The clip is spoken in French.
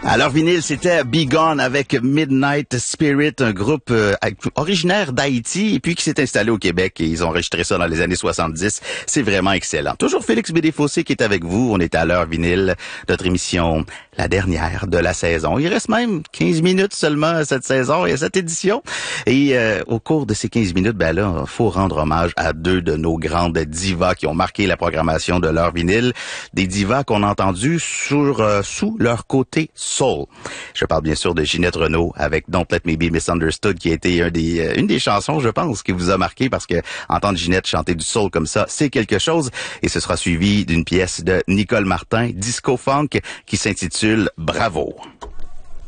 Alors vinyle, c'était Be Gone avec Midnight Spirit, un groupe originaire d'Haïti et puis qui s'est installé au Québec et ils ont enregistré ça dans les années 70. C'est vraiment excellent. Toujours Félix Bédé-Fossé qui est avec vous. On est à l'heure vinyle, notre émission, la dernière de la saison. Il reste même 15 minutes seulement à cette saison et à cette édition. Et au cours de ces 15 minutes, ben là, faut rendre hommage à deux de nos grandes divas qui ont marqué la programmation de l'heure vinyle. Des divas qu'on a entendues sous leur côté soul. Je parle bien sûr de Ginette Renault avec Don't Let Me Be Misunderstood qui a été une des chansons, je pense, qui vous a marqué parce que entendre Ginette chanter du soul comme ça, c'est quelque chose. Et ce sera suivi d'une pièce de Nicole Martin, Disco Funk, qui s'intitule Bravo.